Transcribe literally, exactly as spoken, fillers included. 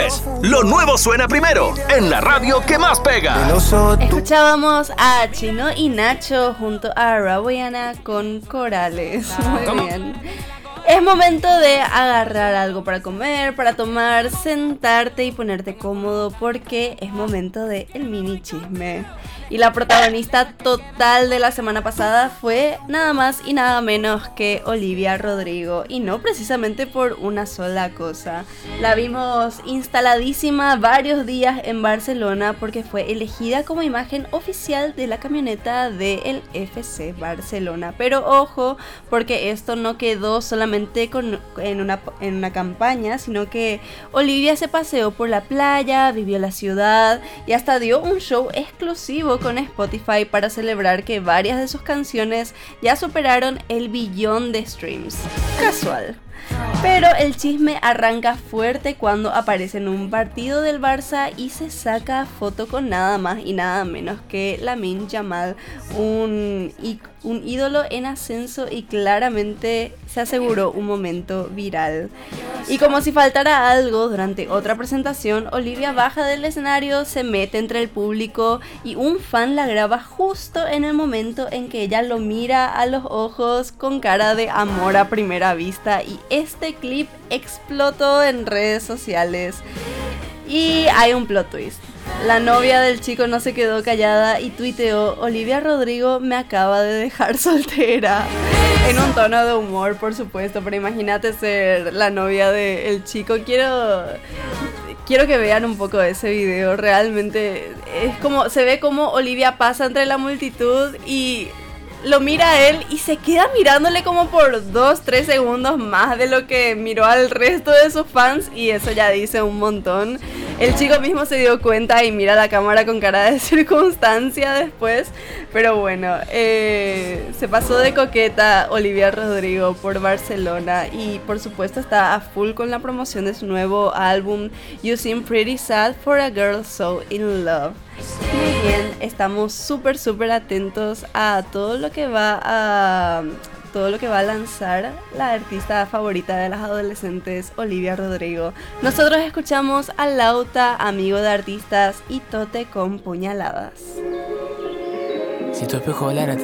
es Lo Nuevo Suena Primero, en la radio que más pega. Escuchábamos a Chino y Nacho junto a Rawayana con Corales. Muy bien. Es momento de agarrar algo para comer, para tomar, sentarte y ponerte cómodo, porque es momento de el mini chisme. Y la protagonista total de la semana pasada fue nada más y nada menos que Olivia Rodrigo. Y no precisamente por una sola cosa. La vimos instaladísima varios días en Barcelona porque fue elegida como imagen oficial de la camioneta del F C Barcelona. Pero ojo, porque esto no quedó solamente con, en, una, en una campaña, sino que Olivia se paseó por la playa, vivió la ciudad y hasta dio un show exclusivo con Spotify para celebrar que varias de sus canciones ya superaron el billón de streams. Casual. Pero el chisme arranca fuerte cuando aparece en un partido del Barça y se saca foto con nada más y nada menos que Lamine Yamal, un, un ídolo en ascenso, y claramente se aseguró un momento viral. Y como si faltara algo, durante otra presentación, Olivia baja del escenario, se mete entre el público y un fan la graba justo en el momento en que ella lo mira a los ojos con cara de amor a primera vista, y este clip explotó en redes sociales. Y hay un plot twist. La novia del chico no se quedó callada y tuiteó: Olivia Rodrigo me acaba de dejar soltera. En un tono de humor, por supuesto, pero imagínate ser la novia del chico. Quiero... Quiero que vean un poco de ese video. Realmente es como... Se ve como Olivia pasa entre la multitud y lo mira a él y se queda mirándole como por dos, tres segundos más de lo que miró al resto de sus fans, y eso ya dice un montón. El chico mismo se dio cuenta y mira la cámara con cara de circunstancia después. Pero bueno, eh, se pasó de coqueta Olivia Rodrigo por Barcelona y por supuesto está a full con la promoción de su nuevo álbum You Seem Pretty Sad for a Girl So In Love. Muy bien, estamos súper súper atentos a todo lo que va a... todo lo que va a lanzar la artista favorita de las adolescentes, Olivia Rodrigo. Nosotros escuchamos a Lauta, Amigo de Artistas, y Tote con Puñaladas. Si tu espejo hablara, te